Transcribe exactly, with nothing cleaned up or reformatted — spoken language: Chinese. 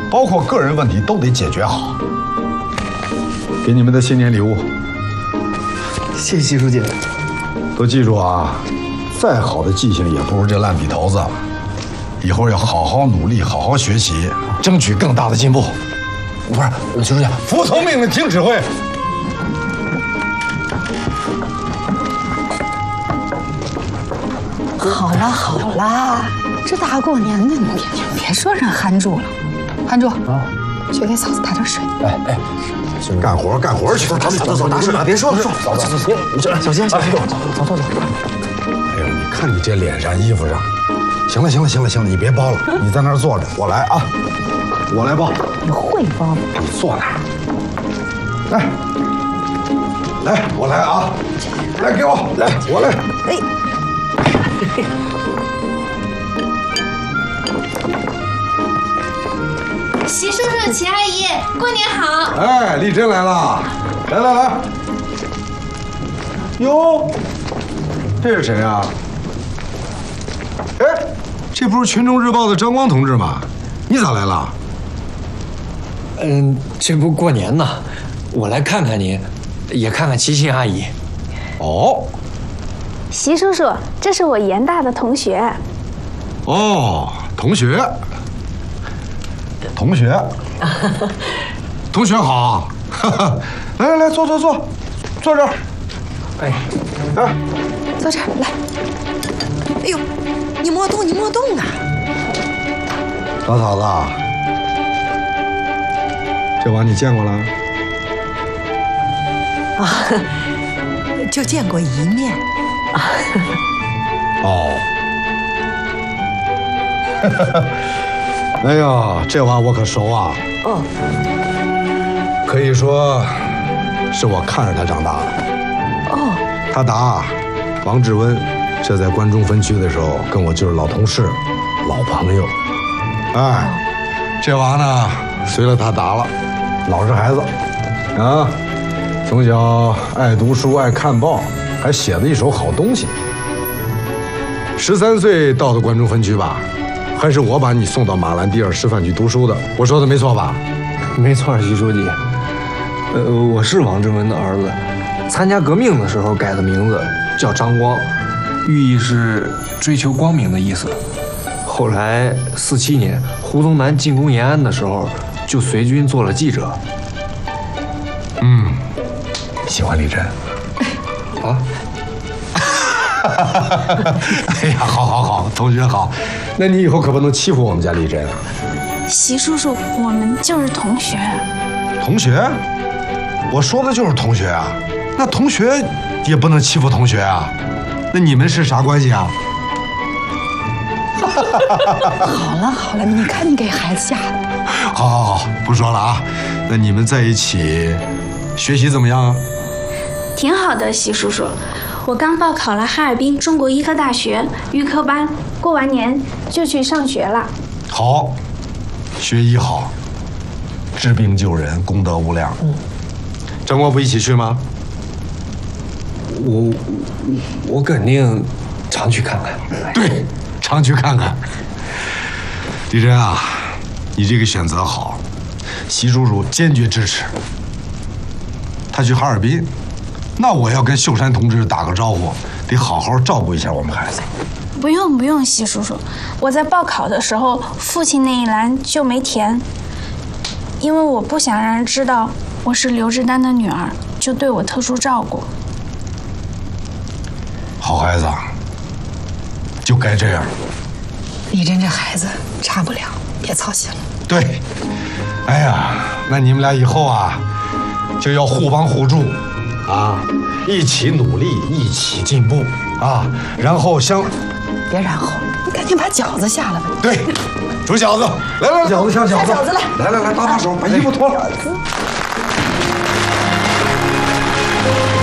包括个人问题都得解决好。给你们的新年礼物， 谢谢习书记。 都记住啊，再好的记性也不如这烂笔头子。以后要好好努力，好好学习，争取更大的进步。不是，习书记，服从命令，听指挥。 好了好了，这大过年的，你别别说人憨住了。憨住啊，去给嫂子打点水。 哎哎，干活干活去，走走走走，打水，别说了，走走走，行，你这小心小心，走走走走。哎呦，你看你这脸上衣服上，行了行了行了行了，你别包了，你在那儿坐着，我来啊，我来包。 你会包吗？ 你坐那儿，来来，我来啊，来给我来，我来。哎。 习叔叔、齐阿姨，过年好！ 哎，丽珍来了，来来来。哟，这是谁啊？哎，这不是《群众日报》的张光同志吗？你咋来了？ 嗯，这不过年呢，我来看看您，也看看齐心阿姨。 哦。 习叔叔，这是我严大的同学。 哦，同学，同学，同学好，来来来，坐坐坐，坐这儿。 哎， 来， 坐这儿来。哎呦，你莫动，你莫动啊！ 老嫂子，这碗你见过了？ 啊，就见过一面。 哦，哎呀，这碗我可熟啊！ 哦， 可以说是我看着他长大的。 哦， 他打王志温，这在关中分区的时候，跟我就是老同事、老朋友。哎，这娃呢，随了他打了，老实孩子啊，从小爱读书、爱看报。还写了一手好东西。十三岁到的关中分区吧，还是我把你送到马兰第二师范去读书的，我说的没错吧？ 没错，习书记。呃，我是王志文的儿子，参加革命的时候改的名字叫张光，寓意是追求光明的意思。后来四七年胡宗南进攻延安的时候，就随军做了记者。 嗯，喜欢李真。啊！哎呀，好好好，同学好，那你以后可不能欺负我们家丽珍啊！ 习叔叔，我们就是同学。 同学？我说的就是同学啊，那同学也不能欺负同学啊，那你们是啥关系啊？ 好了好了，你看你给孩子吓的。 好好好，不说了啊，那你们在一起学习怎么样啊？ 挺好的，习叔叔。我刚报考了哈尔滨中国医科大学预科班，过完年就去上学了。 好，学医好，治病救人，功德无量。嗯，张光不一起去吗？ 我我肯定常去看看。 对，常去看看。李真啊，你这个选择好，习叔叔坚决支持。他去哈尔滨。那我要跟秀山同志打个招呼，得好好照顾一下我们孩子。 不用不用，习叔叔，我在报考的时候，父亲那一栏就没填，因为我不想让人知道我是刘志丹的女儿，就对我特殊照顾。 好孩子，就该这样。 李真这孩子差不了，别操心了。 对，哎呀，那你们俩以后啊，就要互帮互助。啊，一起努力，一起进步啊！然后相， 别然后，你赶紧把饺子下了吧。 对，煮饺子，来来，饺子下饺子， 下饺子来， 来来来，搭把手，把衣服脱了。